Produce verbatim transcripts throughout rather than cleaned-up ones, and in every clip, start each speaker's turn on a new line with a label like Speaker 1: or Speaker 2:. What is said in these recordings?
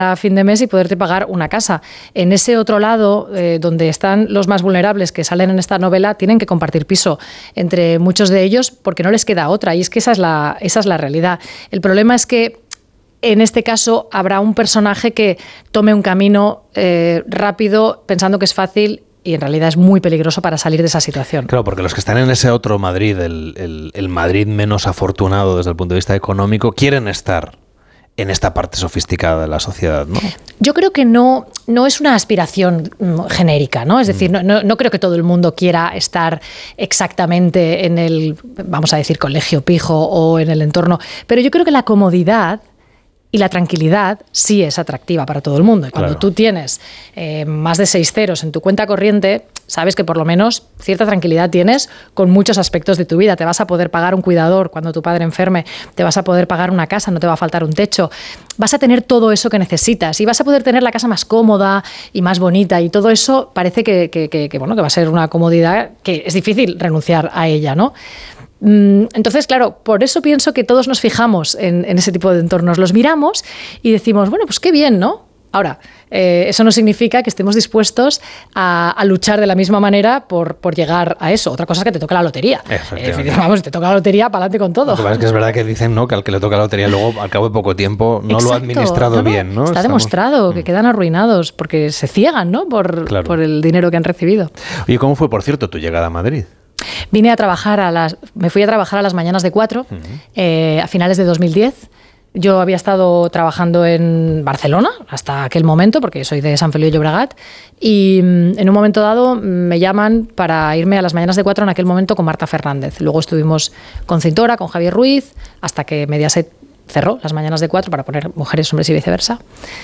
Speaker 1: a fin de mes y poderte pagar una casa. En ese otro lado, eh, donde están los más vulnerables que salen en esta novela, tienen que compartir piso entre muchos de ellos porque no les queda otra. Y es que esa es la, esa es la realidad. El problema es que en este caso habrá un personaje que tome un camino eh, rápido pensando que es fácil y en realidad es muy peligroso para salir de esa situación.
Speaker 2: Claro, porque los que están en ese otro Madrid, el, el, el Madrid menos afortunado desde el punto de vista económico, quieren estar en esta parte sofisticada de la sociedad, ¿no?
Speaker 1: Yo creo que no, no es una aspiración genérica, ¿no? Es decir, no, no, no creo que todo el mundo quiera estar exactamente en el, vamos a decir, colegio pijo o en el entorno, pero yo creo que la comodidad y la tranquilidad sí es atractiva para todo el mundo. Y cuando claro. tú tienes eh, más de seis ceros en tu cuenta corriente, sabes que por lo menos cierta tranquilidad tienes con muchos aspectos de tu vida. Te vas a poder pagar un cuidador cuando tu padre enferme, te vas a poder pagar una casa, no te va a faltar un techo. Vas a tener todo eso que necesitas y vas a poder tener la casa más cómoda y más bonita. Y todo eso parece que, que, que, que, bueno, que va a ser una comodidad que es difícil renunciar a ella, ¿no? Entonces, claro, por eso pienso que todos nos fijamos en, en ese tipo de entornos, los miramos y decimos, bueno, pues qué bien, ¿no? Ahora, eh, eso no significa que estemos dispuestos a, a luchar de la misma manera por, por llegar a eso. Otra cosa es que te toca la lotería. Eh, vamos, si te toca la lotería, para adelante con todo.
Speaker 2: Lo que pasa es que es verdad que dicen, ¿no?, que al que le toca la lotería luego, al cabo de poco tiempo, no Exacto. lo ha administrado no, no, bien, ¿no?
Speaker 1: Está Estamos... demostrado que quedan arruinados porque se ciegan, ¿no?, por, claro. por el dinero que han recibido.
Speaker 2: Oye, ¿cómo fue, por cierto, tu llegada a Madrid?
Speaker 1: Vine a trabajar a las, me fui a trabajar a las mañanas de cuatro, uh-huh. eh, a finales de dos mil diez. Yo había estado trabajando en Barcelona hasta aquel momento, porque soy de Sant Feliu de Llobregat, y en un momento dado me llaman para irme a las mañanas de cuatro en aquel momento con Marta Fernández. Luego estuvimos con Cintora, con Javier Ruiz, hasta que Mediaset cerró las mañanas de cuatro para poner Mujeres, Hombres y Viceversa.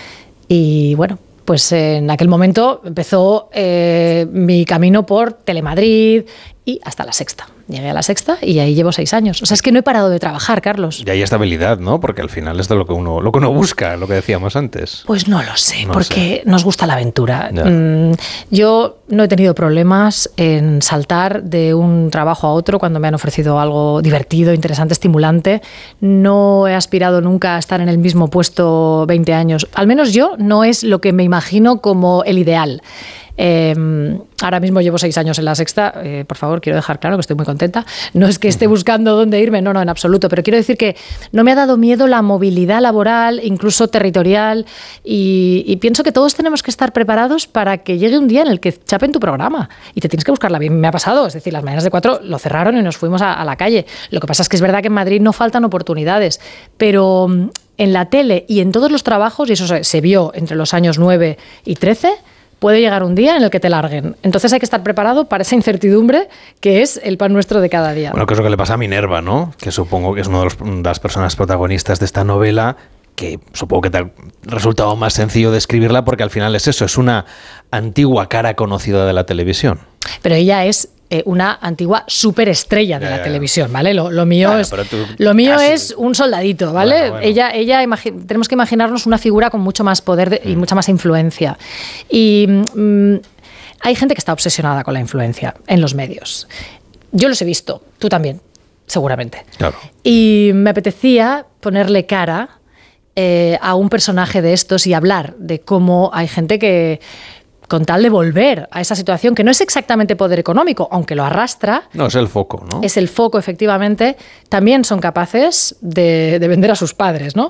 Speaker 1: Y bueno, pues en aquel momento empezó eh, mi camino por Telemadrid y hasta La Sexta. Llegué a La Sexta y ahí llevo seis años. O sea, es que no he parado de trabajar, Carlos.
Speaker 2: Y hay estabilidad, ¿no? Porque al final es de lo que uno, lo que uno busca, lo que decíamos antes.
Speaker 1: Pues no lo sé, no porque sé. Nos gusta la aventura. Mm, yo no he tenido problemas en saltar de un trabajo a otro cuando me han ofrecido algo divertido, interesante, estimulante. No he aspirado nunca a estar en el mismo puesto veinte años. Al menos yo no es lo que me imagino como el ideal. Eh, ahora mismo llevo seis años en La Sexta, eh, por favor, quiero dejar claro que estoy muy contenta. No es que esté buscando dónde irme, no, no, en absoluto, pero quiero decir que no me ha dado miedo la movilidad laboral, incluso territorial, y, y pienso que todos tenemos que estar preparados para que llegue un día en el que chapen tu programa y te tienes que buscarla bien. Me ha pasado, es decir, las mañanas de cuatro lo cerraron y nos fuimos a, a la calle. Lo que pasa es que es verdad que en Madrid no faltan oportunidades, pero en la tele y en todos los trabajos, y eso se, se vio entre los años nueve y trece, puede llegar un día en el que te larguen. Entonces hay que estar preparado para esa incertidumbre que es el pan nuestro de cada día.
Speaker 2: Bueno, que es lo que le pasa a Minerva, ¿no? Que supongo que es una de, los, de las personas protagonistas de esta novela, que supongo que te ha resultado más sencillo de escribirla porque al final es eso, es una antigua cara conocida de la televisión.
Speaker 1: Pero ella es eh, una antigua superestrella de ya, la ya, televisión, ¿vale? Lo, lo mío, claro, es, lo mío casi... es un soldadito, ¿vale? Bueno, bueno. Ella, ella imagi- tenemos que imaginarnos una figura con mucho más poder de, mm. y mucha más influencia. Y mm, hay gente que está obsesionada con la influencia en los medios. Yo los he visto, tú también, seguramente.
Speaker 2: Claro.
Speaker 1: Y me apetecía ponerle cara eh, a un personaje de estos y hablar de cómo hay gente que, con tal de volver a esa situación, que no es exactamente poder económico, aunque lo arrastra.
Speaker 2: No, es el foco, ¿no?
Speaker 1: Es el foco, efectivamente. También son capaces de, de vender a sus padres, ¿no?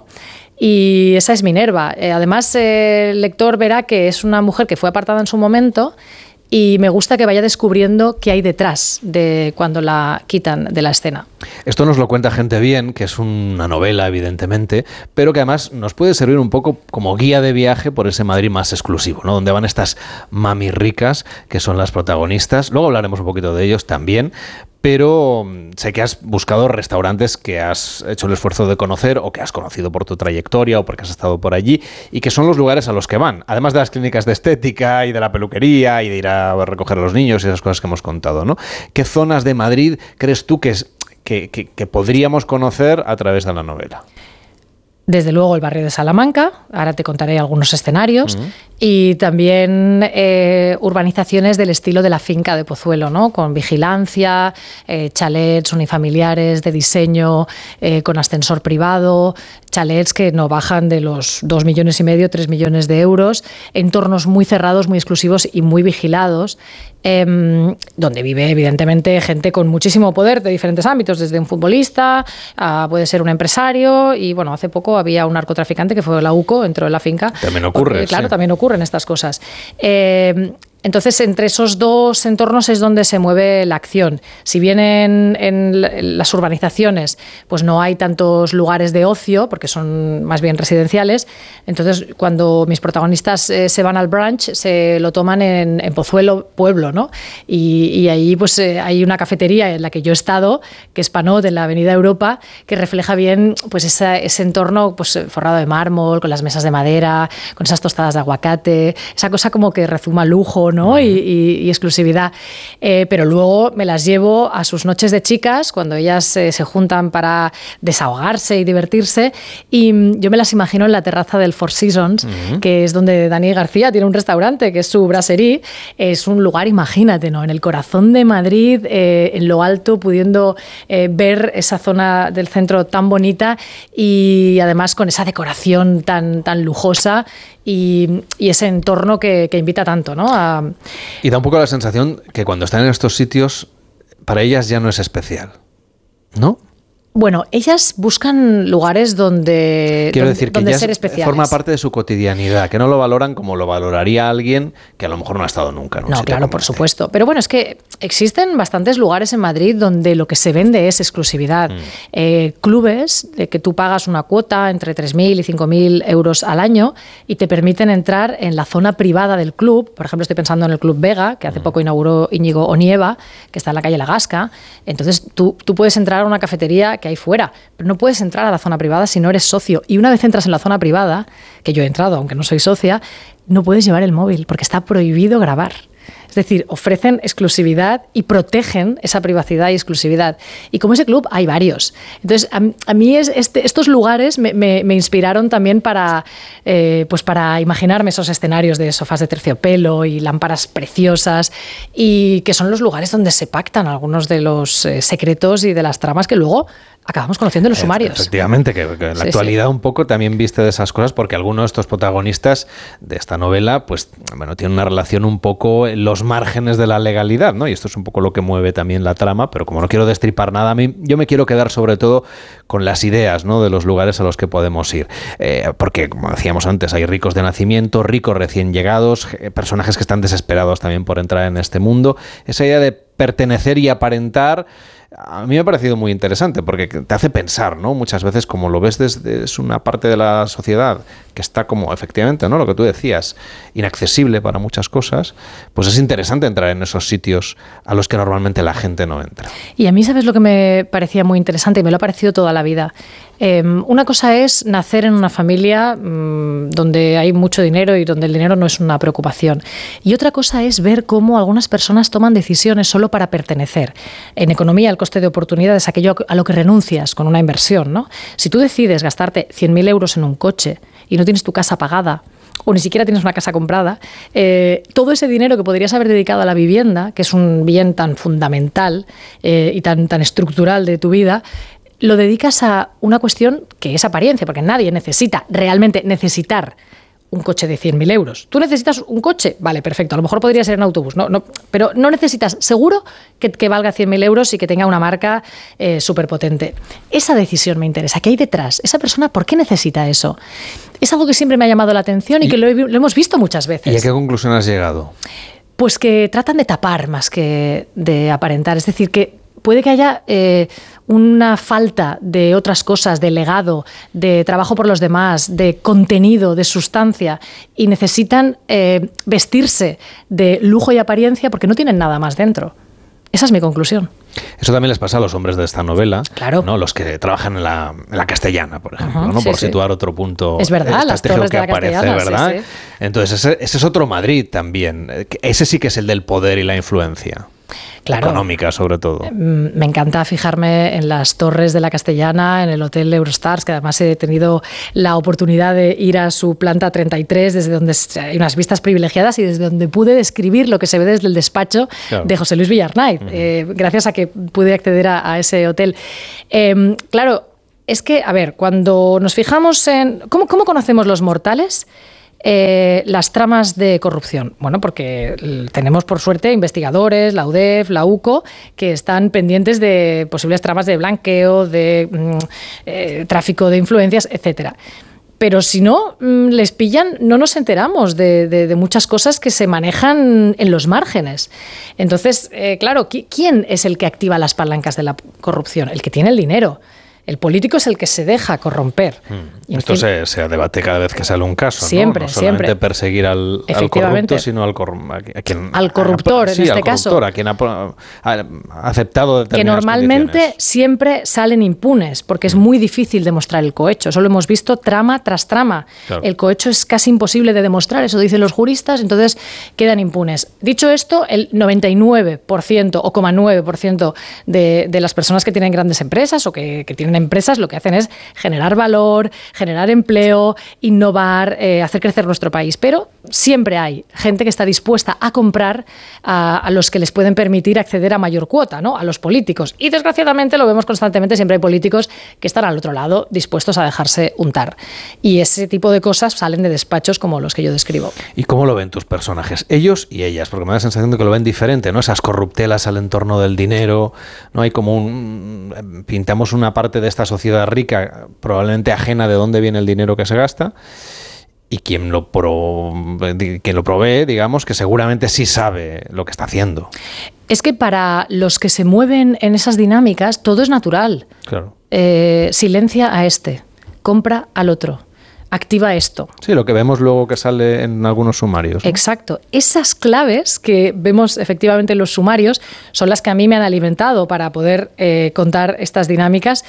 Speaker 1: Y esa es Minerva. Eh, además, eh, el lector verá que es una mujer que fue apartada en su momento y me gusta que vaya descubriendo qué hay detrás de cuando la quitan de la escena.
Speaker 2: Esto nos lo cuenta Gente Bien, que es una novela, evidentemente, pero que además nos puede servir un poco como guía de viaje por ese Madrid más exclusivo, ¿no? Donde van estas mami ricas, que son las protagonistas. Luego hablaremos un poquito de ellos también, pero sé que has buscado restaurantes que has hecho el esfuerzo de conocer o que has conocido por tu trayectoria o porque has estado por allí y que son los lugares a los que van, además de las clínicas de estética y de la peluquería y de ir a recoger a los niños y esas cosas que hemos contado, ¿no? ¿Qué zonas de Madrid crees tú que, es, que, que, que podríamos conocer a través de la novela?
Speaker 1: Desde luego el barrio de Salamanca, ahora te contaré algunos escenarios, uh-huh. y también eh, urbanizaciones del estilo de la finca de Pozuelo, ¿no? Con vigilancia, eh, chalets unifamiliares de diseño, eh, con ascensor privado, chalets que no bajan de los dos millones y medio, tres millones de euros, entornos muy cerrados, muy exclusivos y muy vigilados, eh, donde vive evidentemente gente con muchísimo poder de diferentes ámbitos, desde un futbolista, a, puede ser un empresario, y bueno, hace poco había un narcotraficante que fue la U C O, entró en la finca.
Speaker 2: También ocurre.
Speaker 1: Porque, claro,
Speaker 2: sí.
Speaker 1: también ocurren estas cosas. Eh, Entonces, entre esos dos entornos es donde se mueve la acción. Si bien en, en las urbanizaciones pues no hay tantos lugares de ocio, porque son más bien residenciales, entonces cuando mis protagonistas eh, se van al brunch, se lo toman en, en Pozuelo Pueblo, ¿no? Y, y ahí pues eh, hay una cafetería en la que yo he estado, que es Panot, en la Avenida Europa, que refleja bien pues esa, ese entorno pues forrado de mármol, con las mesas de madera, con esas tostadas de aguacate, esa cosa como que rezuma lujo, ¿no? Y, y, y exclusividad. Eh, pero luego me las llevo a sus noches de chicas, cuando ellas eh, se juntan para desahogarse y divertirse, y mm, yo me las imagino en la terraza del Four Seasons, uh-huh. que es donde Dani García tiene un restaurante, que es su brasserie. Es un lugar, imagínate, ¿no? En el corazón de Madrid, eh, en lo alto, pudiendo eh, ver esa zona del centro tan bonita y además con esa decoración tan, tan lujosa y, y ese entorno que, que invita tanto, ¿no? A...
Speaker 2: Y da un poco la sensación que cuando están en estos sitios, para ellas ya no es especial, ¿no?
Speaker 1: Bueno, ellas buscan lugares donde,
Speaker 2: Quiero
Speaker 1: donde,
Speaker 2: decir que
Speaker 1: donde
Speaker 2: ya
Speaker 1: ser especiales.
Speaker 2: Forma parte de su cotidianidad, que no lo valoran como lo valoraría alguien que a lo mejor no ha estado nunca en un
Speaker 1: No,
Speaker 2: sitio
Speaker 1: claro,
Speaker 2: como
Speaker 1: por
Speaker 2: este.
Speaker 1: supuesto. Pero bueno, es que existen bastantes lugares en Madrid donde lo que se vende es exclusividad. Mm. Eh, clubes de que tú pagas una cuota entre tres mil y cinco mil euros al año y te permiten entrar en la zona privada del club. Por ejemplo, estoy pensando en el Club Vega, que hace mm. poco inauguró Íñigo Onieva, que está en la calle La Gasca. Entonces, tú, tú puedes entrar a una cafetería que hay fuera, pero no puedes entrar a la zona privada si no eres socio. Y una vez entras en la zona privada, que yo he entrado, aunque no soy socia, no puedes llevar el móvil porque está prohibido grabar. Es decir, ofrecen exclusividad y protegen esa privacidad y exclusividad. Y como ese club hay varios. Entonces, a, a mí es, este, estos lugares me, me, me inspiraron también para, eh, pues para imaginarme esos escenarios de sofás de terciopelo y lámparas preciosas, y que son los lugares donde se pactan algunos de los eh, secretos y de las tramas que luego acabamos conociendo en los sumarios.
Speaker 2: Efectivamente, que, que en la sí, actualidad sí. un poco también viste de esas cosas, porque algunos de estos protagonistas de esta novela, pues bueno, tienen una relación un poco en los márgenes de la legalidad, ¿no? Y esto es un poco lo que mueve también la trama, pero como no quiero destripar nada, a mí, yo me quiero quedar sobre todo con las ideas, ¿no? De los lugares a los que podemos ir. Eh, porque, como decíamos antes, hay ricos de nacimiento, ricos recién llegados, eh, personajes que están desesperados también por entrar en este mundo. Esa idea de pertenecer y aparentar, a mí me ha parecido muy interesante porque te hace pensar, ¿no? Muchas veces, como lo ves desde es una parte de la sociedad que está como, efectivamente, ¿no? Lo que tú decías, inaccesible para muchas cosas, pues es interesante entrar en esos sitios a los que normalmente la gente no entra.
Speaker 1: Y a mí, ¿sabes lo que me parecía muy interesante? Y me lo ha parecido toda la vida. Eh, una cosa es nacer en una familia mmm, donde hay mucho dinero y donde el dinero no es una preocupación. Y otra cosa es ver cómo algunas personas toman decisiones solo para pertenecer. En economía, el coste de oportunidad es aquello a lo que renuncias con una inversión, ¿no? Si tú decides gastarte cien mil euros en un coche y no tienes tu casa pagada, o ni siquiera tienes una casa comprada, eh, todo ese dinero que podrías haber dedicado a la vivienda, que es un bien tan fundamental eh, y tan, tan estructural de tu vida, lo dedicas a una cuestión que es apariencia, porque nadie necesita realmente necesitar un coche de cien mil euros. ¿Tú necesitas un coche? Vale, perfecto. A lo mejor podría ser en autobús, no, no, pero no necesitas seguro que, que valga cien mil euros y que tenga una marca eh, súper potente. Esa decisión me interesa. ¿Qué hay detrás? Esa persona, ¿por qué necesita eso? Es algo que siempre me ha llamado la atención y, y que lo, he, lo hemos visto muchas veces.
Speaker 2: ¿Y a qué conclusión has llegado?
Speaker 1: Pues que tratan de tapar más que de aparentar. Es decir, que puede que haya eh, una falta de otras cosas, de legado, de trabajo por los demás, de contenido, de sustancia, y necesitan eh, vestirse de lujo y apariencia porque no tienen nada más dentro. Esa es mi conclusión.
Speaker 2: Eso también les pasa a los hombres de esta novela,
Speaker 1: claro.
Speaker 2: ¿no? Los que trabajan en la, en la Castellana, por ejemplo,
Speaker 1: uh-huh,
Speaker 2: ¿no?
Speaker 1: sí,
Speaker 2: por
Speaker 1: sí.
Speaker 2: situar otro punto.
Speaker 1: Es verdad, las torres
Speaker 2: que
Speaker 1: de la
Speaker 2: aparece,
Speaker 1: Castellana,
Speaker 2: ¿verdad?
Speaker 1: Sí, sí.
Speaker 2: Entonces ese, ese es otro Madrid también. Ese sí que es el del poder y la influencia.
Speaker 1: Claro.
Speaker 2: Económica, sobre todo.
Speaker 1: Me encanta fijarme en las torres de la Castellana, en el Hotel Eurostars, que además he tenido la oportunidad de ir a su planta treinta y tres, desde donde hay unas vistas privilegiadas y desde donde pude describir lo que se ve desde el despacho claro. de José Luis Villarnay, uh-huh. eh, gracias a que pude acceder a, a ese hotel. Eh, claro, es que, a ver, cuando nos fijamos en... ¿Cómo, cómo conocemos los mortales? Eh, las tramas de corrupción. Bueno, porque tenemos por suerte investigadores, la U D E F, la U C O, que están pendientes de posibles tramas de blanqueo, de mm, eh, tráfico de influencias, etcétera. Pero si no mm, les pillan, no nos enteramos de, de, de muchas cosas que se manejan en los márgenes. Entonces, eh, claro, ¿quién es el que activa las palancas de la corrupción? El que tiene el dinero. El político es el que se deja corromper.
Speaker 2: Mm. Esto fin, se, se debate cada vez que sale un caso,
Speaker 1: siempre,
Speaker 2: ¿no? No solamente
Speaker 1: siempre.
Speaker 2: perseguir al, al corrupto, sino al, cor, a quien,
Speaker 1: al corruptor,
Speaker 2: a, sí,
Speaker 1: en este
Speaker 2: al
Speaker 1: caso.
Speaker 2: Corruptor, a quien ha, ha aceptado determinadas
Speaker 1: que normalmente
Speaker 2: condiciones.
Speaker 1: Siempre salen impunes, porque es muy difícil demostrar el cohecho. Eso lo hemos visto trama tras trama. Claro. El cohecho es casi imposible de demostrar, eso dicen los juristas, entonces quedan impunes. Dicho esto, el noventa y nueve por ciento o coma nueve por ciento de, de las personas que tienen grandes empresas o que, que tienen empresas lo que hacen es generar valor, generar empleo, innovar, eh, hacer crecer nuestro país. Pero siempre hay gente que está dispuesta a comprar a, a los que les pueden permitir acceder a mayor cuota, ¿no? A los políticos. Y desgraciadamente lo vemos constantemente, siempre hay políticos que están al otro lado dispuestos a dejarse untar. Y ese tipo de cosas salen de despachos como los que yo describo.
Speaker 2: ¿Y cómo lo ven tus personajes? Ellos y ellas, porque me da la sensación de que lo ven diferente, ¿no? Esas corruptelas al entorno del dinero, ¿no? Hay como un... Pintamos una parte de esta sociedad rica probablemente ajena de dónde viene el dinero que se gasta, y quien lo, pro, quien lo provee, digamos, que seguramente sí sabe lo que está haciendo.
Speaker 1: Es que para los que se mueven en esas dinámicas todo es natural.
Speaker 2: Claro.
Speaker 1: Eh, silencia a este, compra al otro, activa esto.
Speaker 2: Sí, lo que vemos luego que sale en algunos sumarios, ¿no?
Speaker 1: Exacto. Esas claves que vemos efectivamente en los sumarios son las que a mí me han alimentado para poder eh, contar estas dinámicas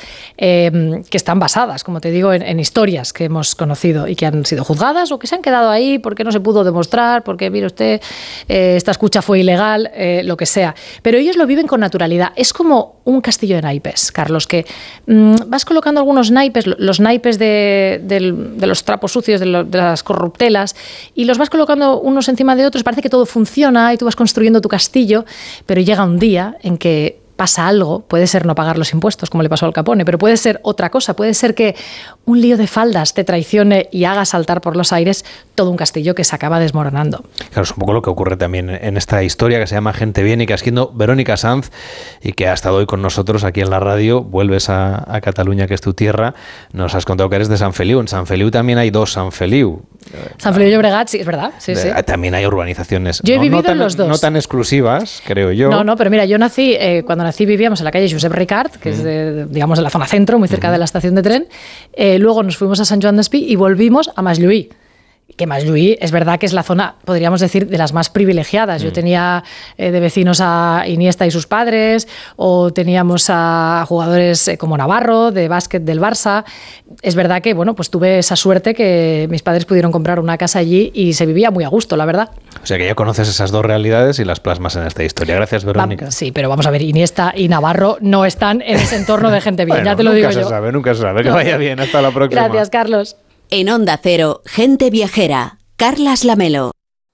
Speaker 1: eh, que están basadas, como te digo, en, en historias que hemos conocido y que han sido juzgadas o que se han quedado ahí porque no se pudo demostrar, porque, mire usted, eh, esta escucha fue ilegal, eh, lo que sea. Pero ellos lo viven con naturalidad. Es como un castillo de naipes, Carlos, que mmm, vas colocando algunos naipes, los naipes de, del, de los trapos sucios, de, lo, de las corruptelas, y los vas colocando unos encima de otros, parece que todo funciona y tú vas construyendo tu castillo, pero llega un día en que pasa algo, puede ser no pagar los impuestos, como le pasó al Capone, pero puede ser otra cosa, puede ser que un lío de faldas te traicione y haga saltar por los aires todo un castillo que se acaba desmoronando.
Speaker 2: Claro, es un poco lo que ocurre también en esta historia que se llama Gente Bien y que ha escrito Verónica Sanz y que ha estado hoy con nosotros aquí en la radio. Vuelves a, a Cataluña, que es tu tierra. Nos has contado que eres de Sant Feliu. En Sant Feliu también hay dos Sant Feliu.
Speaker 1: Sant Feliu de Llobregat, sí, es verdad. Sí,
Speaker 2: de,
Speaker 1: sí.
Speaker 2: También hay urbanizaciones.
Speaker 1: Yo he
Speaker 2: no,
Speaker 1: vivido
Speaker 2: no tan,
Speaker 1: en los dos.
Speaker 2: No tan exclusivas, creo yo.
Speaker 1: No, no, pero mira, yo nací, eh, cuando nací vivíamos en la calle Josep Ricard, que mm. es de, digamos, de la zona centro, muy cerca mm. de la estación de tren. Eh, luego nos fuimos a Sant Joan d'Espí y volvimos a Masllui. Que Masllui es verdad que es la zona, podríamos decir, de las más privilegiadas. Mm. Yo tenía eh, de vecinos a Iniesta y sus padres, o teníamos a jugadores eh, como Navarro, de básquet del Barça. Es verdad que, bueno, pues tuve esa suerte que mis padres pudieron comprar una casa allí y se vivía muy a gusto, la verdad.
Speaker 2: O sea que ya conoces esas dos realidades y las plasmas en esta historia. Gracias, Verónica.
Speaker 1: Va, sí, pero vamos a ver, Iniesta y Navarro no están en ese entorno de gente bien, bueno, ya te lo digo yo.
Speaker 2: Nunca se sabe, nunca se sabe. Que vaya bien, hasta la próxima.
Speaker 1: Gracias, Carlos.
Speaker 3: En Onda Cero, Gente Viajera, Carlas Lamelo.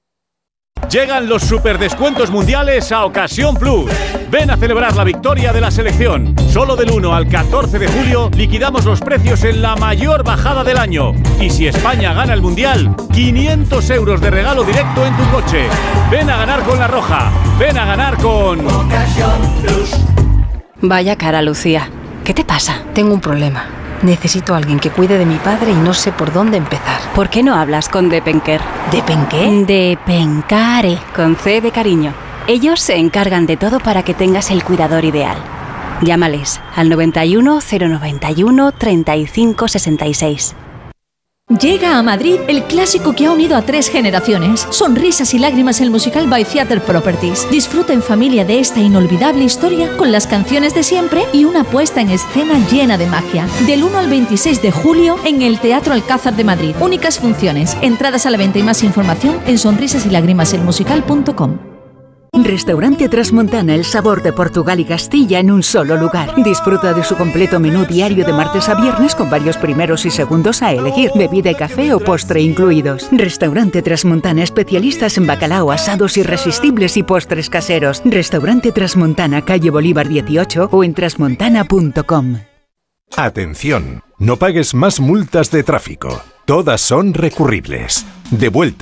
Speaker 4: Llegan los superdescuentos mundiales a Ocasión Plus. Ven a celebrar la victoria de la selección. Solo del uno al catorce de julio liquidamos los precios en la mayor bajada del año. Y si España gana el mundial, quinientos euros de regalo directo en tu coche. Ven a ganar con La Roja. Ven a ganar con Ocasión Plus.
Speaker 5: Vaya cara, Lucía. ¿Qué te pasa?
Speaker 6: Tengo un problema. Necesito a alguien que cuide de mi padre y no sé por dónde empezar.
Speaker 5: ¿Por qué no hablas con Depenker?
Speaker 6: ¿Depenqué?
Speaker 5: Depencare, con C de cariño. Ellos se encargan de todo para que tengas el cuidador ideal. Llámales al noventa y uno, cero noventa y uno, treinta y cinco sesenta y seis.
Speaker 7: Llega a Madrid el clásico que ha unido a tres generaciones. Sonrisas y lágrimas, el musical by Theatre Properties. Disfruta en familia de esta inolvidable historia con las canciones de siempre y una puesta en escena llena de magia. Del uno al veintiséis de julio en el Teatro Alcázar de Madrid. Únicas funciones. Entradas a la venta y más información en sonrisas y lágrimas el musical punto com.
Speaker 8: Restaurante Trasmontana, el sabor de Portugal y Castilla en un solo lugar. Disfruta de su completo menú diario de martes a viernes con varios primeros y segundos a elegir, bebida y café o postre incluidos. Restaurante Trasmontana, especialistas en bacalao, asados irresistibles y postres caseros. Restaurante Trasmontana, calle Bolívar dieciocho o en trasmontana punto com.
Speaker 9: Atención, no pagues más multas de tráfico. Todas son recurribles. De vuelta